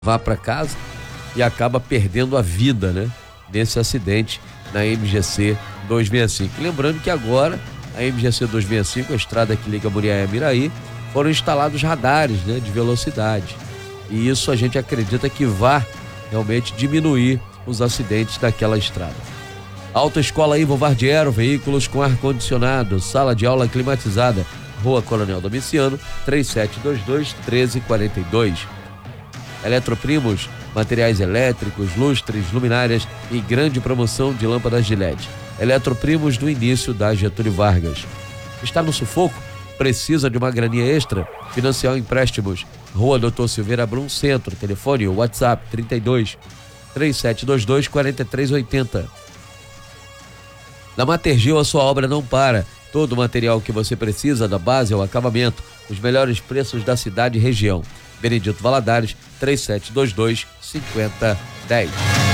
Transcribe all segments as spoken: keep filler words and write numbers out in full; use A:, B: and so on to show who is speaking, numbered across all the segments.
A: vá para casa e acaba perdendo a vida, né? Nesse acidente na M G C duzentos e sessenta e cinco. Lembrando que agora a M G C duzentos e sessenta e cinco, a estrada que liga Muriaé a Miraí, foram instalados radares, né, de velocidade. E isso a gente acredita que vai realmente diminuir os acidentes daquela estrada. Autoescola Ivo Vardiero, veículos com ar-condicionado, sala de aula climatizada, Rua Coronel Domiciano, três sete dois dois, um três quatro dois. Eletroprimos, materiais elétricos, lustres, luminárias e grande promoção de lâmpadas de L E D. Eletroprimos no início da Getúlio Vargas. Está no sufoco? Precisa de uma graninha extra? Financial Empréstimos, Rua Doutor Silveira Brum Centro, telefone ou WhatsApp trinta e dois, três sete dois dois, quatro três oito zero. Na Matergil a sua obra não para. Todo o material que você precisa, da base ao acabamento, os melhores preços da cidade e região. Benedito Valadares, três sete dois dois, cinco zero um zero.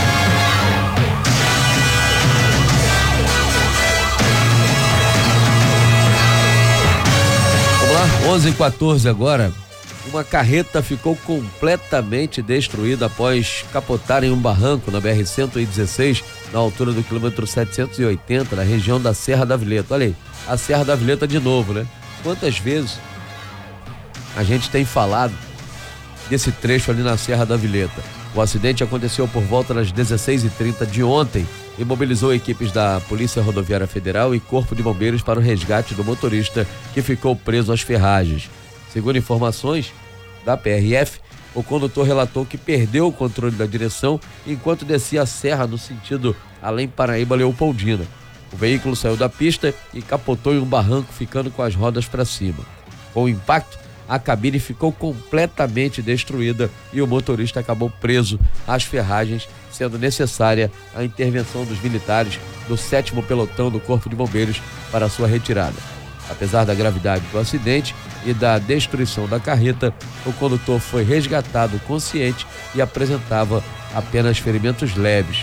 A: Vamos lá, onze e quatorze agora. Uma carreta ficou completamente destruída após capotar em um barranco na B R cento e dezesseis, na altura do quilômetro setecentos e oitenta, na região da Serra da Vileta. Olha aí, a Serra da Vileta de novo, né? Quantas vezes a gente tem falado desse trecho ali na Serra da Vileta? O acidente aconteceu por volta das dezesseis e trinta de ontem e mobilizou equipes da Polícia Rodoviária Federal e Corpo de Bombeiros para o resgate do motorista que ficou preso às ferragens. Segundo informações da P R F, o condutor relatou que perdeu o controle da direção enquanto descia a serra no sentido Além Paraíba Leopoldina. O veículo saiu da pista e capotou em um barranco, ficando com as rodas para cima. Com o impacto, a cabine ficou completamente destruída e o motorista acabou preso às ferragens, sendo necessária a intervenção dos militares do sétimo Pelotão do Corpo de Bombeiros para sua retirada. Apesar da gravidade do acidente e da destruição da carreta, o condutor foi resgatado consciente e apresentava apenas ferimentos leves.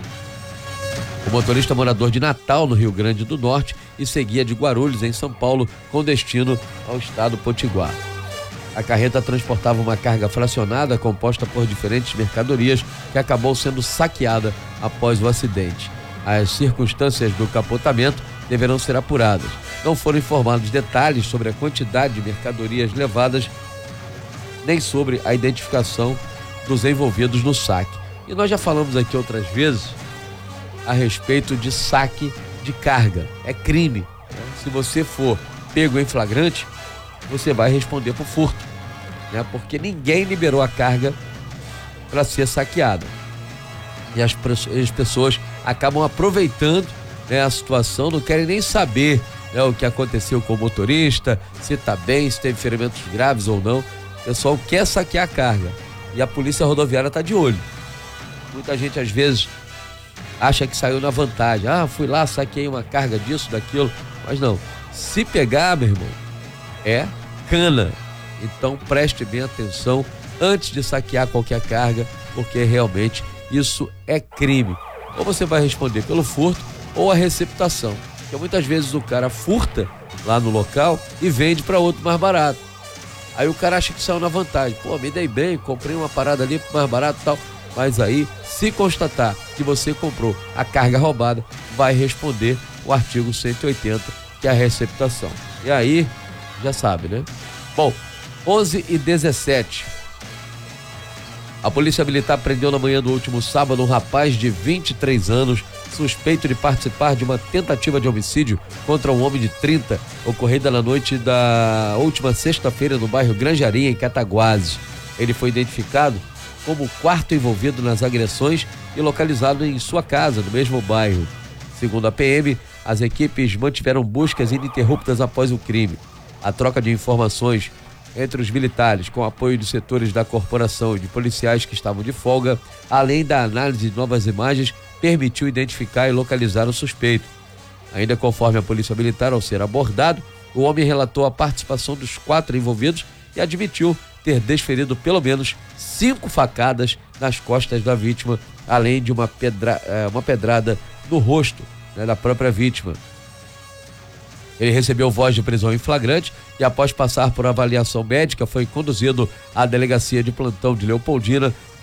A: O motorista morador de Natal, no Rio Grande do Norte, e seguia de Guarulhos, em São Paulo, com destino ao estado Potiguar. A carreta transportava uma carga fracionada composta por diferentes mercadorias que acabou sendo saqueada após o acidente. As circunstâncias do capotamento deverão ser apuradas. Não foram informados detalhes sobre a quantidade de mercadorias levadas, nem sobre a identificação dos envolvidos no saque. E nós já falamos aqui outras vezes a respeito de saque de carga. É crime, né? Se você for pego em flagrante, você vai responder por furto, né? Porque ninguém liberou a carga para ser saqueada. E as, as pessoas acabam aproveitando, né, a situação, não querem nem saber, né, o que aconteceu com o motorista, se está bem, se teve ferimentos graves ou não. O pessoal quer saquear a carga e a polícia rodoviária está de olho. Muita gente às vezes acha que saiu na vantagem. Ah, fui lá, saqueei uma carga disso, daquilo. Mas não, se pegar, meu irmão, é cana. Então preste bem atenção antes de saquear qualquer carga, porque realmente isso é crime. Ou você vai responder pelo furto ou a receptação, porque muitas vezes o cara furta lá no local e vende para outro mais barato. Aí o cara acha que saiu na vantagem. Pô, me dei bem, comprei uma parada ali mais barato e tal. Mas aí, se constatar que você comprou a carga roubada, vai responder o artigo cento e oitenta, que é a receptação. E aí, já sabe, né? Bom, onze e dezessete. A Polícia Militar prendeu na manhã do último sábado um rapaz de vinte e três anos, suspeito de participar de uma tentativa de homicídio contra um homem de trinta, ocorrida na noite da última sexta-feira no bairro Granjaria, em Cataguases. Ele foi identificado como o quarto envolvido nas agressões e localizado em sua casa, no mesmo bairro. Segundo a P M, as equipes mantiveram buscas ininterruptas após o crime. A troca de informações entre os militares, com apoio de setores da corporação e de policiais que estavam de folga, além da análise de novas imagens, permitiu identificar e localizar o suspeito. Ainda conforme a Polícia Militar, ao ser abordado, o homem relatou a participação dos quatro envolvidos e admitiu ter desferido pelo menos cinco facadas nas costas da vítima, além de uma, pedra, uma pedrada no rosto, né, da própria vítima. Ele recebeu voz de prisão em flagrante e, após passar por avaliação médica, foi conduzido à delegacia de plantão de Leopoldina,